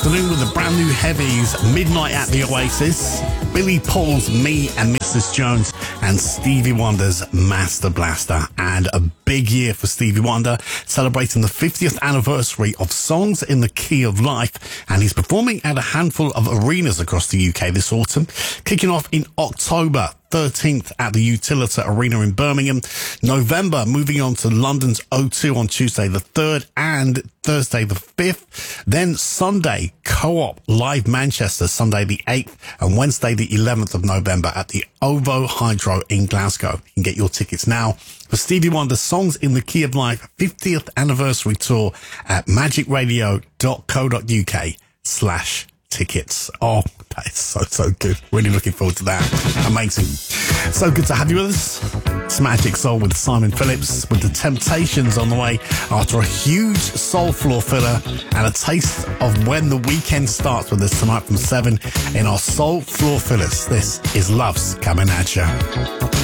Afternoon with the brand new heavies, Midnight at the Oasis, Billy Paul's Me and Mrs. Jones, and Stevie Wonder's Master Blaster. And a big year for Stevie Wonder, celebrating the 50th anniversary of Songs in the Key of Life, and he's performing at a handful of arenas across the UK this autumn, kicking off in October 13th at the Utilita Arena in Birmingham. November, moving on to London's O2 on Tuesday the 3rd and Thursday the 5th. Then Sunday, Co-op Live Manchester, Sunday the 8th, and Wednesday the 11th of November at the OVO Hydro in Glasgow. You can get your tickets now for Stevie Wonder's Songs in the Key of Life 50th anniversary tour at magicradio.co.uk/tickets. Oh, that is so good. Really looking forward to that. Amazing. So good to have you with us. It's Magic Soul with Simon Phillips, with the Temptations on the way after a huge soul floor filler and a taste of when the weekend starts with us tonight from 7 in our soul floor fillers. This is Love's Coming At Ya.